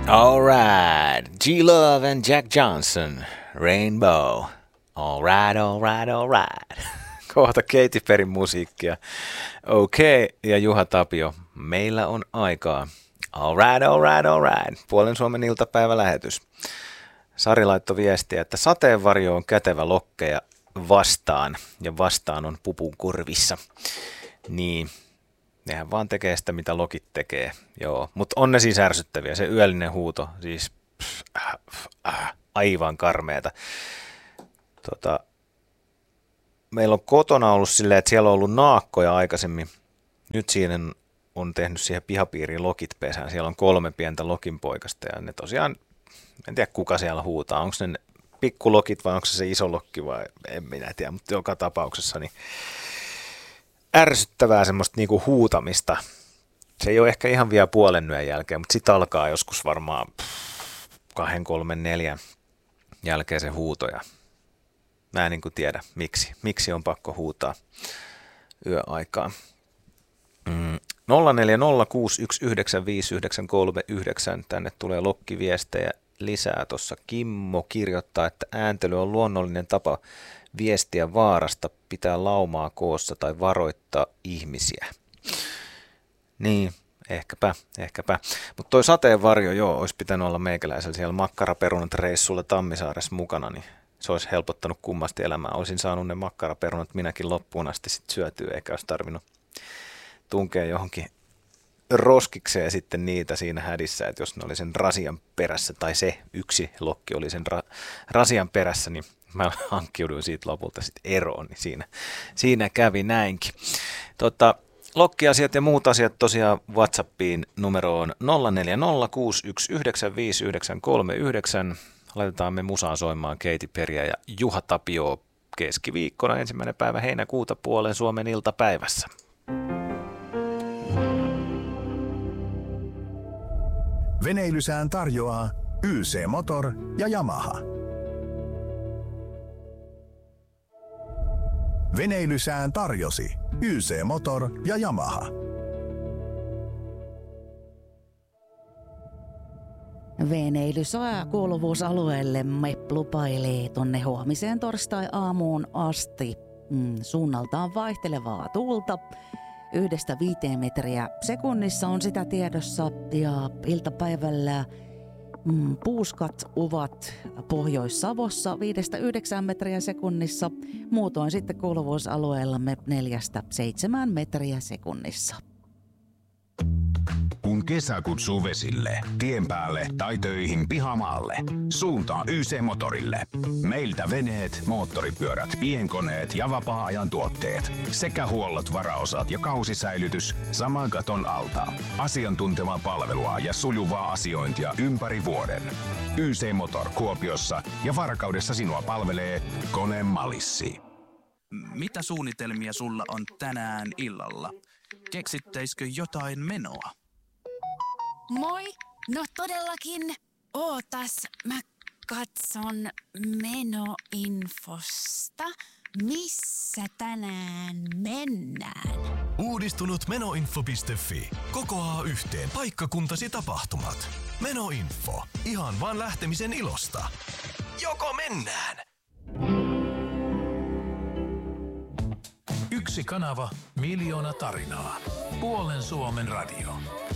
All right, G-Love and Jack Johnson, Rainbow. All right, all right, all right. Kohta Katy Perryn musiikkia. Okei, ja Juha Tapio, meillä on aikaa. All right, all right, all right. Puolen Suomen iltapäivälähetys. Sari laittoi viestiä, että sateenvarjo on kätevä lokkeja vastaan, ja vastaan on pupun kurvissa. Niin, nehän vaan tekee sitä, mitä lokit tekee. Joo, mutta on ne siis ärsyttäviä. Se yöllinen huuto, siis aivan karmeeta. Meillä on kotona ollut silleen, että siellä on ollut naakkoja aikaisemmin. Nyt siinä on tehnyt siihen pihapiiriin lokit pesään. Siellä on 3 pientä lokinpoikasta ja ne tosiaan, en tiedä kuka siellä huutaa. Onko ne pikkulokit vai onko se iso lokki vai en minä tiedä. Mutta joka tapauksessa niin ärsyttävää semmoista niinku huutamista. Se ei ole ehkä ihan vielä puolen yön jälkeen, mutta sitten alkaa joskus varmaan 2, 3, 4 jälkeen se huuto ja mä en niin kuin tiedä miksi. Miksi on pakko huutaa yöaikaan. 0406195939. Tänne tulee lokkiviestejä lisää. Tuossa Kimmo kirjoittaa, että ääntely on luonnollinen tapa viestiä vaarasta, pitää laumaa koossa tai varoittaa ihmisiä. Niin, ehkäpä. Mutta toi sateenvarjo, joo, olisi pitänyt olla meikäläisellä siellä makkaraperunat reissulla Tammisaaressa mukana, niin se olisi helpottanut kummasti elämää. Olisin saanut ne makkaraperunat minäkin loppuun asti sit syötyä, eikä olisi tarvinnut tunkea johonkin roskikseen sitten niitä siinä hädissä, että jos ne oli sen rasian perässä, tai se yksi lokki oli sen rasian perässä, niin mä hankkiuduin siitä lopulta sitten eroon, niin siinä kävi näinkin. Lokkiasiat ja muut asiat tosiaan WhatsAppiin numeroon 0406195939. Laitetaan me musaa soimaan Katy Perryä ja Juha Tapio keskiviikkona 1. päivä heinäkuuta puolen Suomen iltapäivässä. Veneilysään tarjoaa YC Motor ja Yamaha. Veneilysään tarjosi YC Motor ja Yamaha. Veneilysää kuuluvuusalueellemme lupailee tonne huomiseen torstai-aamuun asti. Suunnaltaan vaihtelevaa tuulta. 1-5 metriä sekunnissa on sitä tiedossa ja iltapäivällä puuskat ovat Pohjois-Savossa 5-9 metriä sekunnissa. Muutoin sitten kuuluvuusalueellamme 4-7 metriä sekunnissa. Kun kesä kutsuu vesille, tien päälle tai töihin pihamaalle, suuntaa YC-motorille. Meiltä veneet, moottoripyörät, pienkoneet ja vapaa-ajan tuotteet sekä huollot, varaosat ja kausisäilytys saman katon alta. Asiantuntevaa palvelua ja sujuvaa asiointia ympäri vuoden. YC-motor Kuopiossa ja Varkaudessa sinua palvelee Kone Malissi. Mitä suunnitelmia sulla on tänään illalla? Keksittäisikö jotain menoa? Moi! No todellakin. Ootas, mä katson menoinfosta. Missä tänään mennään? Uudistunut menoinfo.fi kokoaa yhteen paikkakuntasi tapahtumat. Menoinfo. Ihan vaan lähtemisen ilosta. Joko mennään? Yksi kanava, miljoona tarinaa. Puolen Suomen radio.